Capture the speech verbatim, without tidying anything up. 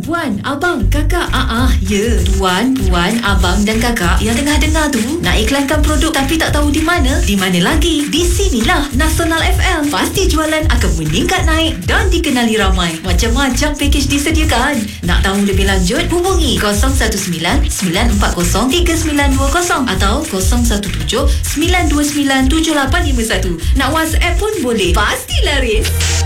puan, abang, kakak. Ah, ah, ya. Tuan, puan, abang dan kakak yang tengah dengar tu nak iklankan produk tapi tak tahu di mana? Di mana lagi? Di sinilah Nasional F M. Pasti jualan akan meningkat naik dan dikenali ramai. Macam-macam pakej disediakan. Nak tahu lebih lanjut? Hubungi kosong satu sembilan sembilan empat kosong tiga sembilan dua kosong atau kosong satu tujuh sembilan dua sembilan tujuh lapan lima satu. Nak WhatsApp pun boleh. Pasti laris.